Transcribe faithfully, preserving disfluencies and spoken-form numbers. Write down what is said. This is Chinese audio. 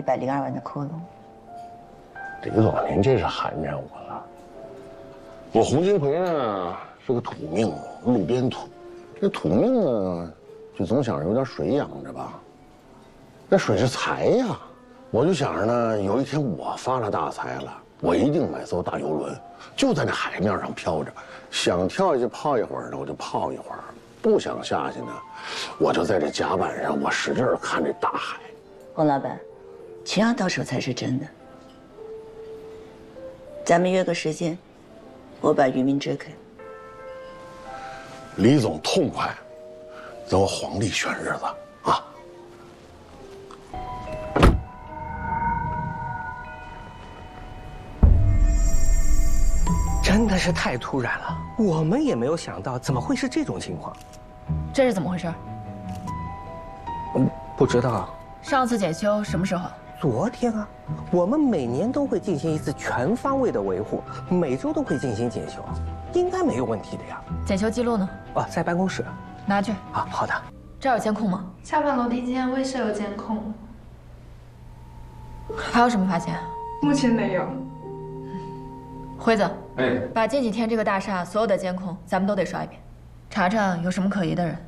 百零二万的窟窿。 李总，您这是寒碜我了。我洪金奎呢是个土命，路边土。这土命呢，就总想着有点水养着吧。那水是财呀，我就想着呢，有一天我发了大财了，我一定买艘大游轮，就在那海面上飘着，想跳下去泡一会儿呢，我就泡一会儿；不想下去呢，我就在这甲板上，我使劲看这大海。 洪老板，钱要到手才是真的。咱们约个时间，我把渔民支开。 李总痛快，等我皇帝选日子啊！ 真的是太突然了，我们也没有想到，怎么会是这种情况？ 这是怎么回事？ 嗯，不知道。 上次检修什么时候？ 昨天啊，我们每年都会进行一次全方位的维护，每周都会进行检修，应该没有问题的呀。 检修记录呢？ 哦，在办公室。 拿去。 啊，好的。 这儿有监控吗？ 下半楼梯间未设有监控。 还有什么发现？ 目前没有。 辉子， 哎， 把近几天这个大厦所有的监控咱们都得刷一遍，查查有什么可疑的人。